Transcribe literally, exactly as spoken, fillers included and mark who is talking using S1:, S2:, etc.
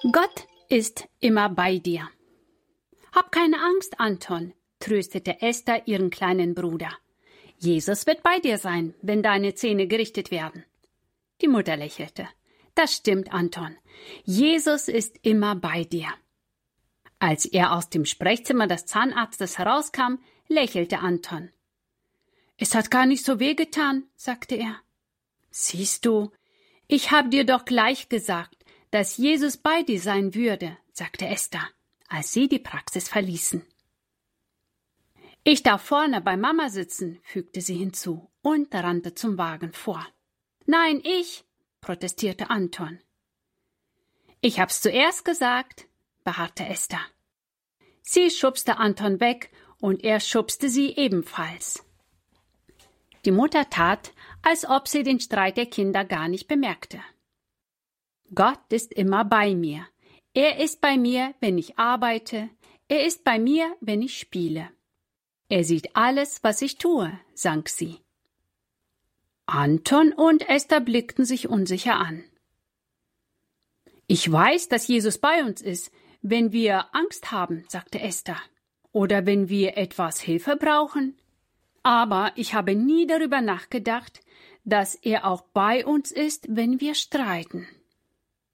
S1: Gott ist immer bei dir. Hab keine Angst, Anton, tröstete Esther ihren kleinen Bruder. Jesus wird bei dir sein, wenn deine Zähne gerichtet werden. Die Mutter lächelte. Das stimmt, Anton. Jesus ist immer bei dir. Als er aus dem Sprechzimmer des Zahnarztes herauskam, lächelte Anton. Es hat gar nicht so wehgetan, sagte er. Siehst du, ich habe dir doch gleich gesagt, dass Jesus bei dir sein würde, sagte Esther, als sie die Praxis verließen. Ich darf vorne bei Mama sitzen, fügte sie hinzu und rannte zum Wagen vor. Nein, ich, protestierte Anton. Ich hab's zuerst gesagt, beharrte Esther. Sie schubste Anton weg und er schubste sie ebenfalls. Die Mutter tat, als ob sie den Streit der Kinder gar nicht bemerkte. Gott ist immer bei mir. Er ist bei mir, wenn ich arbeite. Er ist bei mir, wenn ich spiele. Er sieht alles, was ich tue, sang sie. Anton und Esther blickten sich unsicher an. Ich weiß, dass Jesus bei uns ist, wenn wir Angst haben, sagte Esther, oder wenn wir etwas Hilfe brauchen. Aber ich habe nie darüber nachgedacht, dass er auch bei uns ist, wenn wir streiten.